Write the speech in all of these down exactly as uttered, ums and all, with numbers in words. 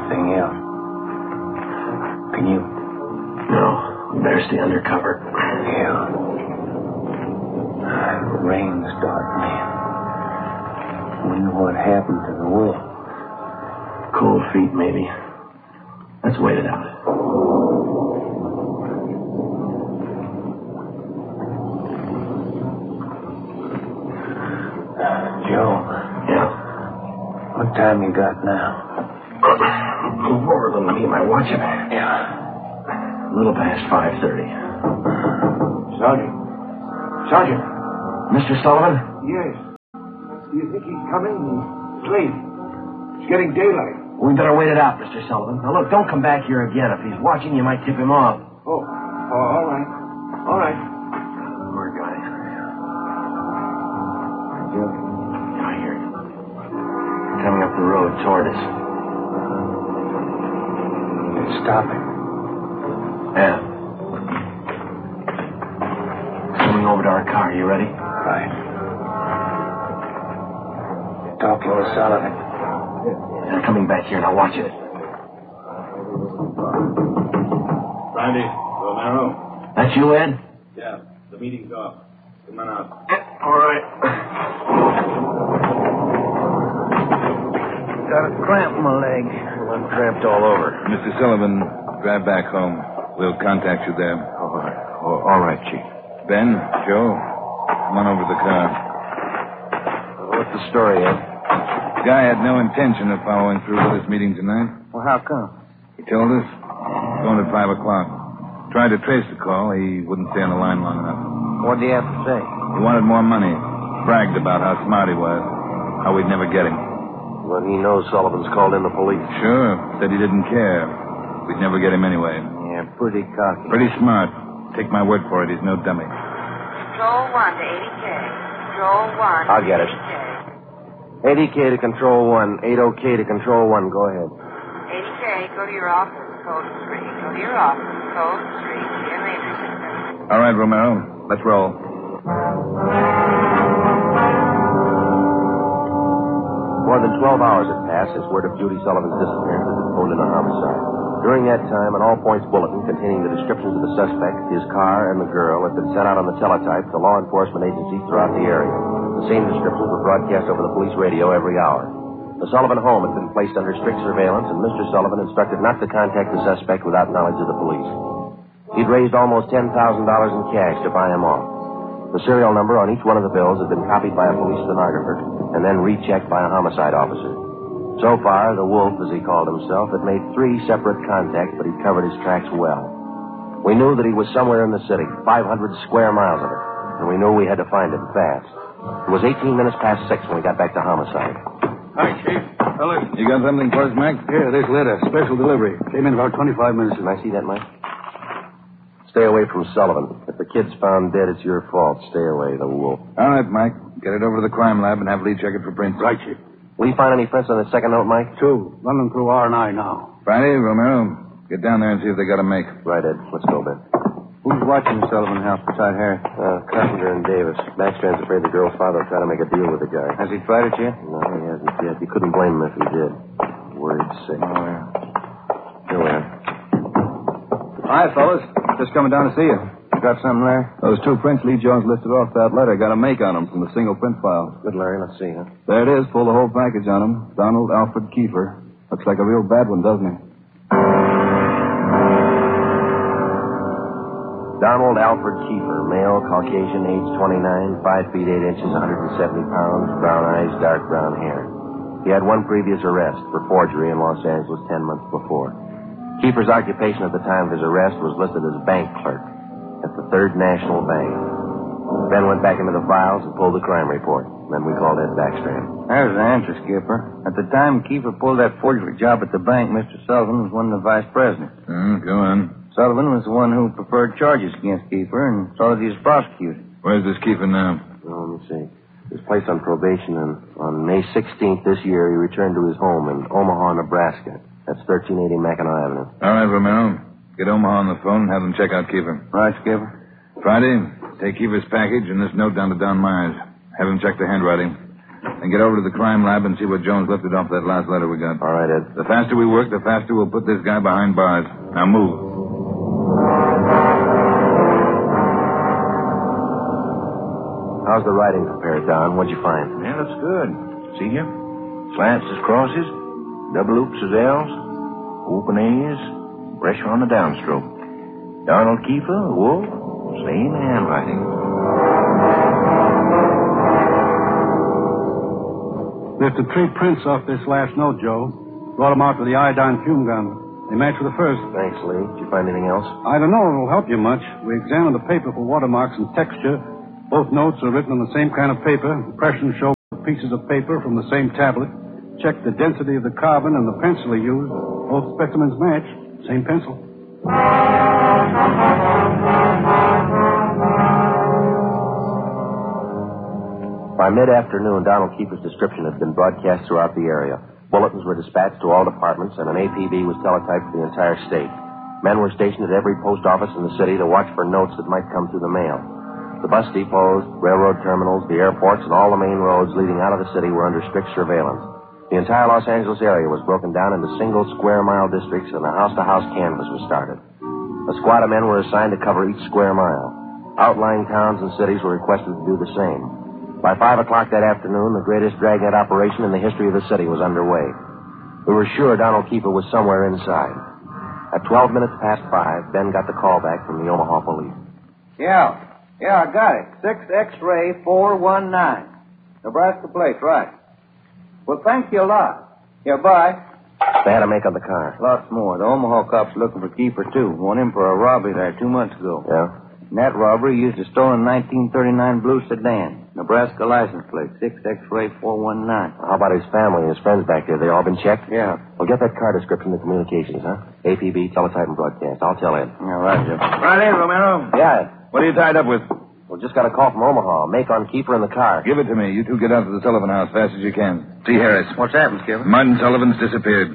anything else? Can you? No. Better stay under cover. Yeah. The rain's starting in. Wonder what happened to the wolf. Cold feet, maybe. Let's wait it out. Joe. Yeah? What time you got now? Move over a little. Let me get my watch up. Yeah. A little past five thirty. Sergeant. Sergeant. Mister Sullivan? Yes. Do you think he's coming? It's late. It's getting daylight. We better wait it out, Mister Sullivan. Now, look, don't come back here again. If he's watching, you might tip him off. Oh. Oh, all right. All right. Poor guy. Joe. I hear you. Coming up the road toward us. It's stopping. Yeah. Coming over to our car. You ready? Right. Talking to Sullivan. They're coming back here. Now watch it. Brandy, Romero. That's you, Ed? Yeah, the meeting's off. Come on out. All right. Got a cramp in my leg. Well, I'm cramped all over. Mister Sullivan, drive back home. We'll contact you there. All right. Oh, all right, Chief. Ben, Joe, come on over to the car. What's the story, Ed? The guy had no intention of following through with this meeting tonight. Well, how come? He told us. Going at five o'clock. Tried to trace the call. He wouldn't stay on the line long enough. What do you have to say? He wanted more money. Bragged about how smart he was. How we'd never get him. Well, he knows Sullivan's called in the police. Sure. Said he didn't care. We'd never get him anyway. Yeah, pretty cocky. Pretty smart. Take my word for it. He's no dummy. Control one to eighty K. Control one. I'll get it. eighty K to Control one. eighty K to Control one. Go ahead. eighty K, go to your office. Code three. Go to your office. Code three. See you later. All right, Romero. Let's roll. More than twelve hours had passed since word of Judy Sullivan's disappearance had been phoned in a homicide. During that time, an all-points bulletin containing the descriptions of the suspect, his car, and the girl had been sent out on the teletype to law enforcement agencies throughout the area. The same descriptions were broadcast over the police radio every hour. The Sullivan home had been placed under strict surveillance, and Mister Sullivan instructed not to contact the suspect without knowledge of the police. He'd raised almost ten thousand dollars in cash to buy him off. The serial number on each one of the bills had been copied by a police stenographer and then rechecked by a homicide officer. So far, the Wolf, as he called himself, had made three separate contacts, but he'd covered his tracks well. We knew that he was somewhere in the city, five hundred square miles of it, and we knew we had to find him fast. It was eighteen minutes past six when we got back to homicide. Hi, Chief. Hello. You got something for us, Mac? Yeah, this letter. Special delivery. Came in about twenty-five minutes ago. Can I see that, Mike? Stay away from Sullivan. If the kid's found dead, it's your fault. Stay away, the Wolf. All right, Mike. Get it over to the crime lab and have Lee check it for prints. Right, Chief. Will you find any prints on the second note, Mike? Two. Run them through R and I now. Friday, Romero, get down there and see if they got a make. Right, Ed. Let's go, Ben. Who's watching the Sullivan house beside Harry? Uh, Carpenter and Davis. Baxter's afraid the girl's father will try to make a deal with the guy. Has he tried it yet? No, he hasn't yet. You couldn't blame him if he did. Worried sick. Oh, yeah. Here we are. Hi, fellas. Just coming down to see you. Got something there? Those two prints Lee Jones listed off that letter got a make on them from the single print file. Good, Larry. Let's see, huh? There it is. Pull the whole package on them. Donald Alfred Kiefer. Looks like a real bad one, doesn't he? Donald Alfred Kiefer, male, Caucasian, age twenty-nine, five feet eight inches, one hundred seventy pounds, brown eyes, dark brown hair. He had one previous arrest for forgery in Los Angeles ten months before. Kiefer's occupation at the time of his arrest was listed as bank clerk at the Third National Bank. Ben went back into the files and pulled the crime report. Then we called Ed Backstrand. There's the answer, Skipper. At the time Kiefer pulled that forgery job at the bank, Mister Sullivan was one of the vice presidents. Mm, go on. Sullivan was the one who preferred charges against Kiefer, and so did he was prosecuted. Where's this Kiefer now? Well, let me see. He was placed on probation, and on May sixteenth this year, he returned to his home in Omaha, Nebraska. That's thirteen eighty Mackinac Avenue. All right, Romero. Get Omaha on the phone and have them check out Kiefer. Right, Skipper? Friday, take Kiefer's package and this note down to Don Myers. Have him check the handwriting. and get over to the crime lab and see what Jones lifted off that last letter we got. All right, Ed. The faster we work, the faster we'll put this guy behind bars. Now move. How's the writing compared, Don? What'd you find? Yeah, looks good. See here? Slants as crosses, double oops as L's, open A's, pressure on the downstroke. Donald Kiefer, Wolf, same handwriting. Lifted three prints off this last note, Joe. Brought them out with the iodine fume gun. They match with the first. Thanks, Lee. Did you find anything else? I don't know if it'll help you much. We examined the paper for watermarks and texture. Both notes are written on the same kind of paper. Impressions show pieces of paper from the same tablet. Check the density of the carbon and the pencil he used. Both specimens match. Same pencil. By mid-afternoon, Donald Kiefer's description had been broadcast throughout the area. Bulletins were dispatched to all departments, and an A P B was teletyped for the entire state. Men were stationed at every post office in the city to watch for notes that might come through the mail. The bus depots, railroad terminals, the airports, and all the main roads leading out of the city were under strict surveillance. The entire Los Angeles area was broken down into single square-mile districts, and a house-to-house canvass was started. A squad of men were assigned to cover each square mile. Outlying towns and cities were requested to do the same. By five o'clock that afternoon, the greatest dragnet operation in the history of the city was underway. We were sure Donald Kiefer was somewhere inside. At twelve minutes past five, Ben got the call back from the Omaha police. Yeah. Yeah, I got it. six X-ray four one nine. Nebraska plate, right. Well, thank you a lot. Yeah, bye. They had to make on the car. Lots more. The Omaha cops looking for Kiefer, too. Want him for a robbery there two months ago. Yeah? In that robbery, he used a stolen nineteen thirty-nine blue sedan. Nebraska license plate, six X-ray four one nine. How about his family and his friends back there? They all been checked? Yeah. Well, get that car description to communications, huh? A P B, teletype, and broadcast. I'll tell Ed. Yeah, right, Jim. Right in, Romero. Yeah, Ed. What are you tied up with? We just got a call from Omaha. Make on Kiefer in the car. Give it to me. You two get out to the Sullivan house fast as you can. See Harris. What's happened, Skipper? Martin Sullivan's disappeared.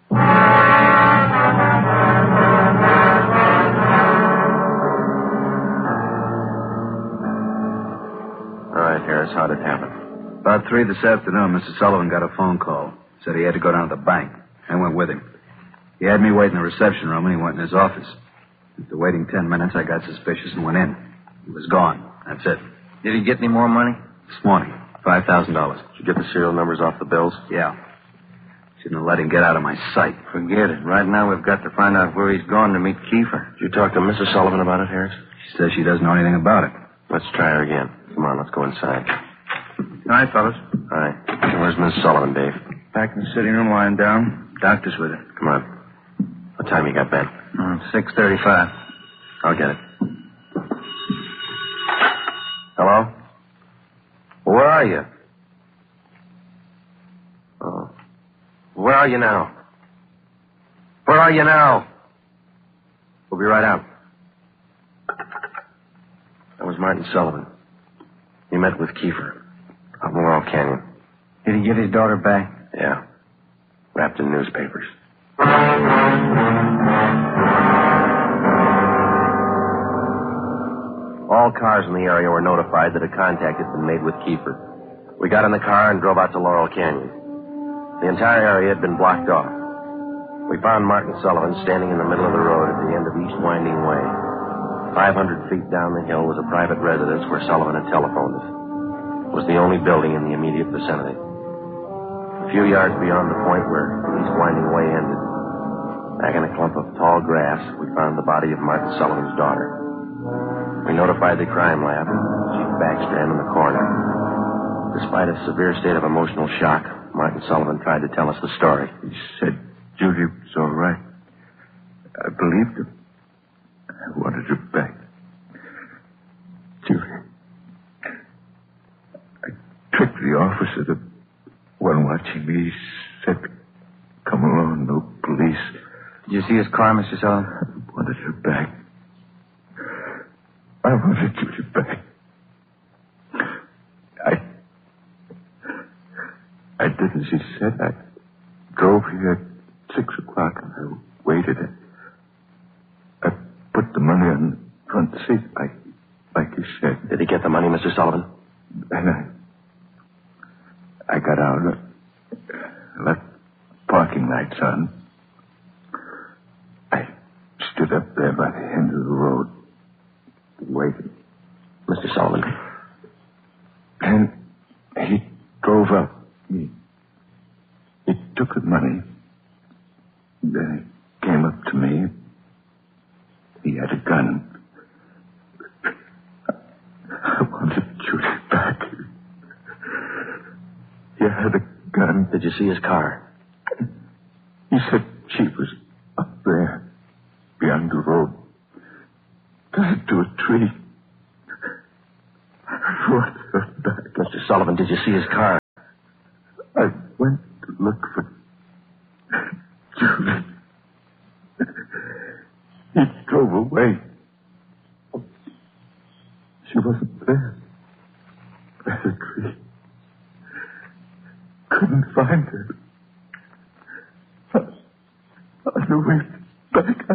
All right, Harris, how'd it happen? About three this afternoon, Mister Sullivan got a phone call. Said he had to go down to the bank. I went with him. He had me wait in the reception room, and he went in his office. After waiting ten minutes, I got suspicious and went in. He was gone. That's it. Did he get any more money? This morning, five thousand dollars. Did you get the serial numbers off the bills? Yeah. Shouldn't have let him get out of my sight. Forget it. Right now, we've got to find out where he's gone to meet Kiefer. Did you talk to Missus Sullivan about it, Harris? She says she doesn't know anything about it. Let's try her again. Come on, let's go inside. All right, fellas. All right. Where's Missus Sullivan, Dave? Back in the sitting room, lying down. Doctor's with her. Come on. What time you got, Ben? Mm, six thirty-five. I'll get it. Hello? Where are you? Oh. Where are you now? Where are you now? We'll be right out. That was Martin Sullivan. He met with Kiefer out in Laurel Canyon. Did he get his daughter back? Yeah. Wrapped in newspapers. All cars in the area were notified that a contact had been made with Kiefer. We got in the car and drove out to Laurel Canyon. The entire area had been blocked off. We found Martin Sullivan standing in the middle of the road at the end of East Winding Way. Five hundred feet down the hill was a private residence where Sullivan had telephoned us. It was the only building in the immediate vicinity. A few yards beyond the point where East Winding Way ended, back in a clump of tall grass, we found the body of Martin Sullivan's daughter. We notified the crime lab, Chief Backstrand in the coroner. Despite a severe state of emotional shock, Martin Sullivan tried to tell us the story. He said Judy was all right. I believed him. I wanted her back. Judy. I tricked the officer, the one watching me. He said, come along, no police. Did you see his car, Mister Sullivan? I wanted her back. I wanted Judy back. I... I did as he said. I drove here at six o'clock and I waited. I put the money on the front seat, like, like he said. Did he get the money, Mister Sullivan? And I... I got out, left parking lights on. I stood up there by the end of the road, waiting. Mister Sullivan. And he drove up. He, he took the money. Then he came up to me. He had a gun. I wanted to shoot it back. He had a gun. Did you see his car? He said she was up there, beyond the road, tied to a tree. I brought her back. Mister Sullivan, did you see his car? I went to look for Julie. He drove away. She wasn't there. By the tree. Couldn't find her. On the way back,